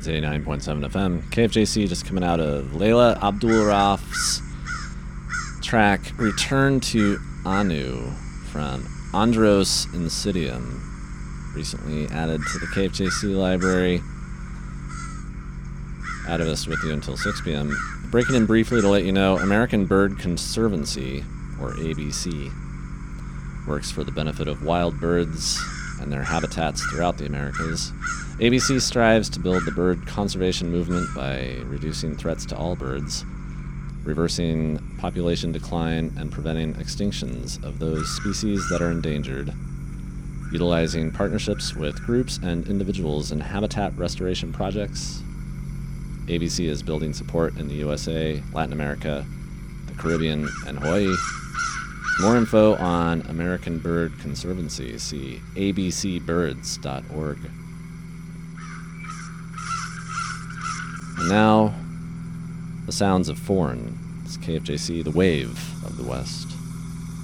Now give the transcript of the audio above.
It's 89.7 FM. KFJC just coming out of Layla Abdul-Rauf's track Return to Anu from Andros Insidium, recently added to the KFJC library. Atavist with you until 6 p.m. Breaking in briefly to let you know, American Bird Conservancy, or ABC, works for the benefit of wild birds and their habitats throughout the Americas. ABC strives to build the bird conservation movement by reducing threats to all birds, reversing population decline, and preventing extinctions of those species that are endangered, utilizing partnerships with groups and individuals in habitat restoration projects. ABC is building support in the USA, Latin America, the Caribbean, and Hawaii. More info on American Bird Conservancy, see abcbirds.org. And now, the sounds of foreign. It's KFJC, the wave of the West.